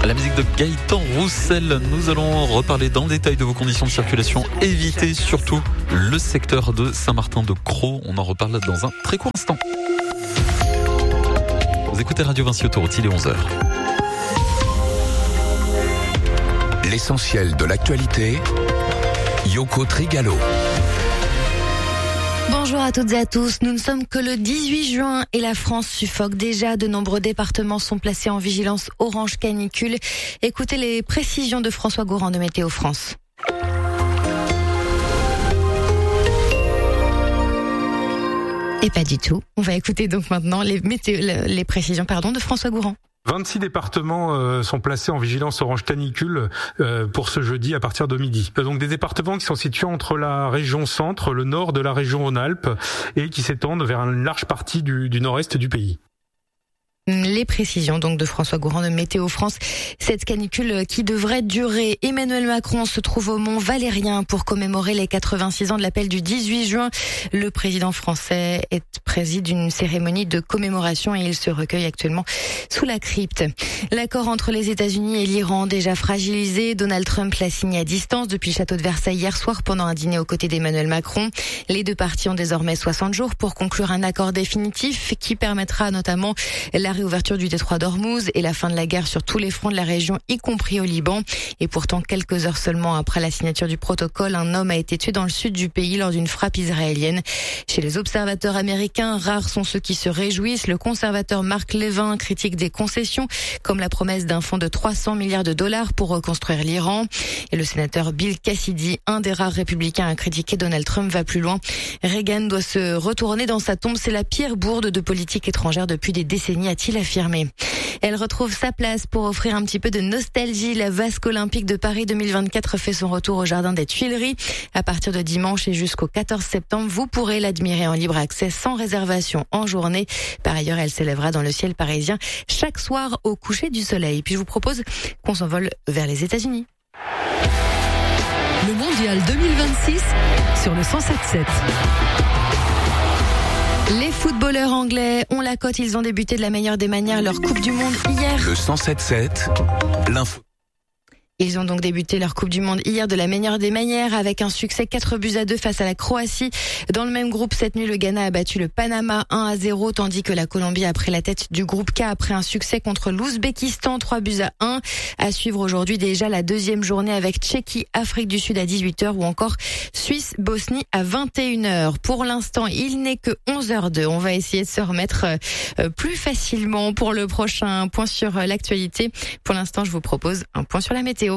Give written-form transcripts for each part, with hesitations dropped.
La musique de Gaëtan Roussel. Nous allons reparler dans le détail de vos conditions de circulation. Évitez surtout le secteur de Saint-Martin-de-Crau. On en reparle dans un très court instant. Vous écoutez Radio Vinci Autoroute, il est 11h. L'essentiel de l'actualité, Yoko Trigalo. Bonjour à toutes et à tous, nous ne sommes que le 18 juin et la France suffoque déjà. De nombreux départements sont placés en vigilance orange canicule. Écoutez les précisions de François Gourand de Météo France. Et pas du tout. On va écouter donc maintenant les précisions de François Gourand. 26 départements sont placés en vigilance orange canicule pour ce jeudi à partir de midi. Donc des départements qui sont situés entre la région centre, le nord de la région Rhône-Alpes et qui s'étendent vers une large partie du nord-est du pays. Les précisions donc de François Gourand de Météo France. Cette canicule qui devrait durer. Emmanuel Macron se trouve au Mont Valérien pour commémorer les 86 ans de l'appel du 18 juin. Le président français préside une cérémonie de commémoration et il se recueille actuellement sous la crypte. L'accord entre les États-Unis et l'Iran déjà fragilisé. Donald Trump l'a signé à distance depuis le château de Versailles hier soir pendant un dîner aux côtés d'Emmanuel Macron. Les deux parties ont désormais 60 jours pour conclure un accord définitif qui permettra notamment la réouverture du détroit d'Ormuz et la fin de la guerre sur tous les fronts de la région, y compris au Liban. Et pourtant, quelques heures seulement après la signature du protocole, un homme a été tué dans le sud du pays lors d'une frappe israélienne. Chez les observateurs américains, rares sont ceux qui se réjouissent. Le conservateur Mark Levin critique des concessions, comme la promesse d'un fonds de 300 milliards de dollars pour reconstruire l'Iran. Et le sénateur Bill Cassidy, un des rares républicains à critiquer Donald Trump, va plus loin. Reagan doit se retourner dans sa tombe. C'est la pire bourde de politique étrangère depuis des décennies, a-t-il affirmé. Elle retrouve sa place pour offrir un petit peu de nostalgie. La Vasque olympique de Paris 2024 fait son retour au jardin des Tuileries. À partir de dimanche et jusqu'au 14 septembre, vous pourrez l'admirer en libre accès sans réservation en journée. Par ailleurs, elle s'élèvera dans le ciel parisien chaque soir au coucher du soleil. Puis je vous propose qu'on s'envole vers les États-Unis. Le mondial 2026 sur le 107.7. Les footballeurs anglais ont la cote, ils ont débuté de la meilleure des manières leur Coupe du Monde hier. Le 107.7, l'info. Ils ont donc débuté leur Coupe du Monde hier de la meilleure des manières avec un succès 4-2 face à la Croatie. Dans le même groupe, cette nuit, le Ghana a battu le Panama 1-0, tandis que la Colombie a pris la tête du groupe K après un succès contre l'Ouzbékistan 3-1. À suivre aujourd'hui déjà la deuxième journée avec Tchéquie, Afrique du Sud à 18h ou encore Suisse, Bosnie à 21h. Pour l'instant, il n'est que 11h02. On va essayer de se remettre plus facilement pour le prochain point sur l'actualité. Pour l'instant, je vous propose un point sur la météo.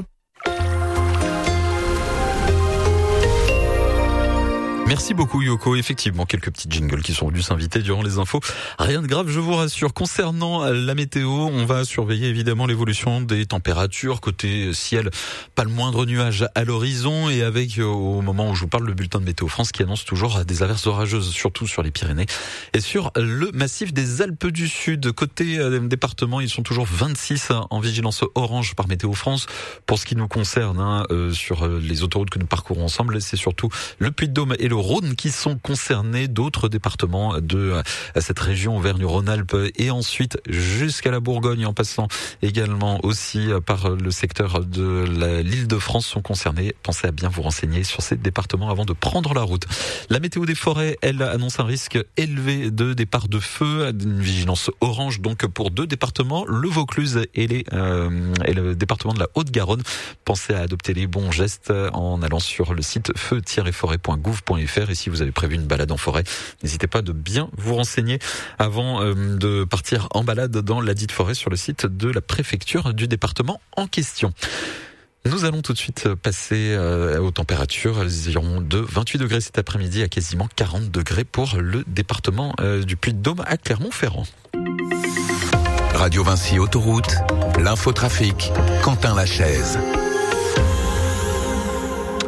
Merci beaucoup Yoko. Effectivement, quelques petits jingles qui sont venus s'inviter durant les infos. Rien de grave, je vous rassure. Concernant la météo, on va surveiller évidemment l'évolution des températures. Côté ciel, pas le moindre nuage à l'horizon. Et avec, au moment où je vous parle, le bulletin de Météo France qui annonce toujours des averses orageuses, surtout sur les Pyrénées et sur le massif des Alpes du Sud. Côté département, ils sont toujours 26 en vigilance orange par Météo France. Pour ce qui nous concerne, sur les autoroutes que nous parcourons ensemble, c'est surtout le Puy-de-Dôme et le Rhône qui sont concernés, d'autres départements de cette région Auvergne-Rhône-Alpes et ensuite jusqu'à la Bourgogne en passant également aussi par le secteur de l'Île-de-France sont concernés. Pensez à bien vous renseigner sur ces départements avant de prendre la route. La météo des forêts, elle annonce un risque élevé de départ de feu, une vigilance orange donc pour deux départements, le Vaucluse et le département de la Haute-Garonne. Pensez à adopter les bons gestes en allant sur le site feu-forêt.gouv.fr. Et si vous avez prévu une balade en forêt, n'hésitez pas de bien vous renseigner avant de partir en balade dans la dite forêt sur le site de la préfecture du département en question. Nous allons tout de suite passer aux températures. Elles iront de 28 degrés cet après-midi à quasiment 40 degrés pour le département du Puy-de-Dôme à Clermont-Ferrand. Radio Vinci Autoroute, l'infotrafic, Quentin Lachaise.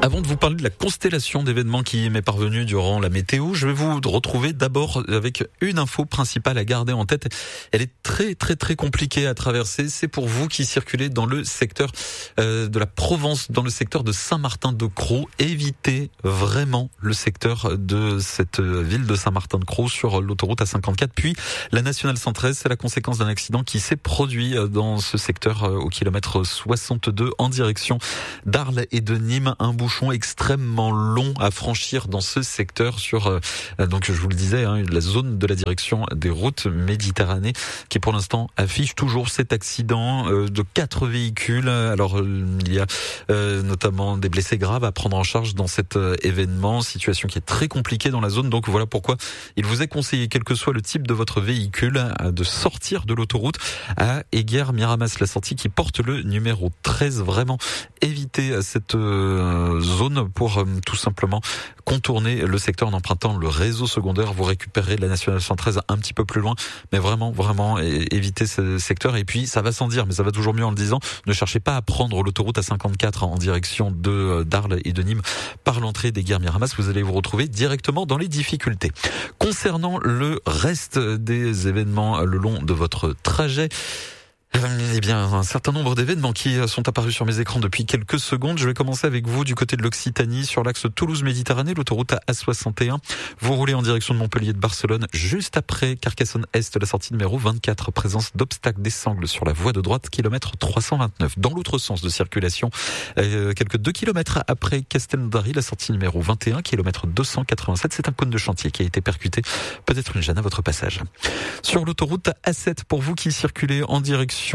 Avant de vous parler de la constellation d'événements qui m'est parvenue durant la météo, je vais vous retrouver d'abord avec une info principale à garder en tête. Elle est très compliquée à traverser. C'est pour vous qui circulez dans le secteur de la Provence, dans le secteur de Saint-Martin-de-Crau. Évitez vraiment le secteur de cette ville de Saint-Martin-de-Crau sur l'autoroute A54. Puis la nationale 113, c'est la conséquence d'un accident qui s'est produit dans ce secteur au kilomètre 62 en direction d'Arles et de Nîmes. Un bouchon extrêmement long à franchir dans ce secteur sur, donc je vous le disais, la zone de la direction des routes Méditerranée qui pour l'instant affiche toujours cet accident de 4 véhicules. Alors il y a notamment des blessés graves à prendre en charge dans cet événement, situation qui est très compliquée dans la zone. Donc voilà pourquoi il vous est conseillé, quel que soit le type de votre véhicule, de sortir de l'autoroute à Eyguères-Miramas, la sortie qui porte le numéro 13. Vraiment évitez cette zone pour tout simplement contourner le secteur en empruntant le réseau secondaire. Vous récupérez la nationale 113 un petit peu plus loin, mais vraiment évitez ce secteur. Et puis ça va sans dire, mais ça va toujours mieux en le disant, ne cherchez pas à prendre l'autoroute A54 en direction d'Arles et de Nîmes par l'entrée d'Eyguères-Miramas. Vous allez vous retrouver directement dans les difficultés. Concernant le reste des événements le long de votre trajet, eh bien, un certain nombre d'événements qui sont apparus sur mes écrans depuis quelques secondes. Je vais commencer avec vous du côté de l'Occitanie, sur l'axe Toulouse-Méditerranée, l'autoroute A61. Vous roulez en direction de Montpellier de Barcelone, juste après Carcassonne-Est, la sortie numéro 24. Présence d'obstacles des sangles sur la voie de droite, kilomètre 329. Dans l'autre sens de circulation, quelques 2 kilomètres après Castelnaudary, la sortie numéro 21, kilomètre 287. C'est un cône de chantier qui a été percuté. Peut-être une gêne à votre passage. Sur l'autoroute A7, pour vous qui circulez en direction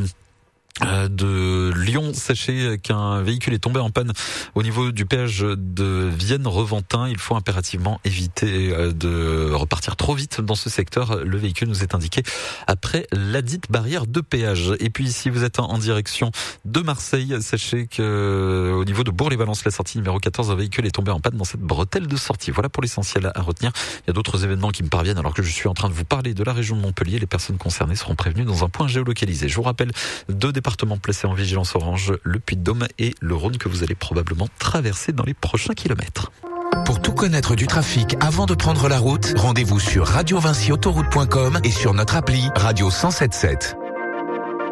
de Lyon, sachez qu'un véhicule est tombé en panne au niveau du péage de Vienne-Reventin. Il faut impérativement éviter de repartir trop vite dans ce secteur. Le véhicule nous est indiqué après la dite barrière de péage. Et puis si vous êtes en direction de Marseille, sachez que au niveau de Bourg-les-Valences, la sortie numéro 14, un véhicule est tombé en panne dans cette bretelle de sortie. Voilà pour l'essentiel à retenir. Il y a d'autres événements qui me parviennent alors que je suis en train de vous parler de la région de Montpellier. Les personnes concernées seront prévenues dans un point géolocalisé. Je vous rappelle 2 départements placés en vigilance orange, le Puy-de-Dôme et le Rhône, que vous allez probablement traverser dans les prochains kilomètres. Pour tout connaître du trafic avant de prendre la route, rendez-vous sur radiovinciautoroute.com et sur notre appli Radio 107.7.